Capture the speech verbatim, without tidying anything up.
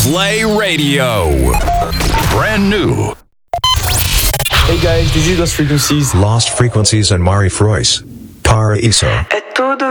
Play Radio. Brand new. Hey guys, this is Lost Frequencies. Lost Frequencies and Mari Frois. Paraíso. É tudo